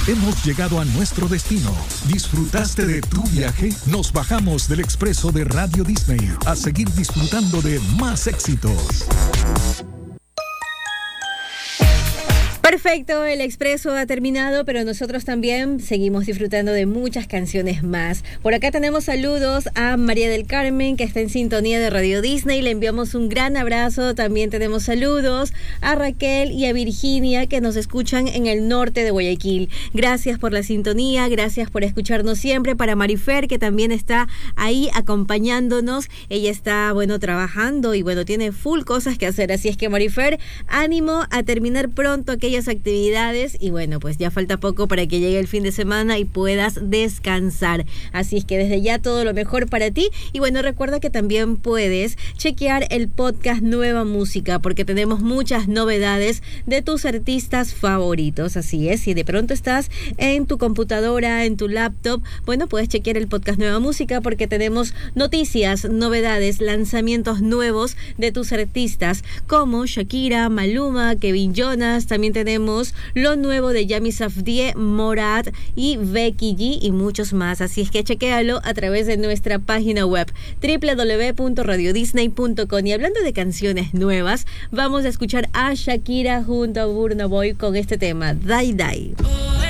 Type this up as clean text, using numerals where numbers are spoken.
Hemos llegado a nuestro destino. ¿Disfrutaste de tu viaje? Nos bajamos del expreso de Radio Disney a seguir disfrutando de más éxitos. Perfecto, el expreso ha terminado, pero nosotros también seguimos disfrutando de muchas canciones más. Por acá tenemos saludos a María del Carmen, que está en sintonía de Radio Disney. Le enviamos un gran abrazo. También tenemos saludos a Raquel y a Virginia, que nos escuchan en el norte de Guayaquil. Gracias por la sintonía, gracias por escucharnos siempre. Para Marifer, que también está ahí acompañándonos. Ella está, trabajando y, tiene full cosas que hacer. Así es que, Marifer, ánimo a terminar pronto aquellas actividades y pues ya falta poco para que llegue el fin de semana y puedas descansar. Así es que desde ya todo lo mejor para ti y recuerda que también puedes chequear el podcast Nueva Música porque tenemos muchas novedades de tus artistas favoritos. Así es, si de pronto estás en tu computadora, en tu laptop, puedes chequear el podcast Nueva Música porque tenemos noticias, novedades, lanzamientos nuevos de tus artistas como Shakira, Maluma, Kevin Jonas. También tenemos lo nuevo de Yami Safdie, Morat y Becky G y muchos más. Así es que chequéalo a través de nuestra página web www.radiodisney.com. Y hablando de canciones nuevas, vamos a escuchar a Shakira junto a Burna Boy con este tema, Die Die.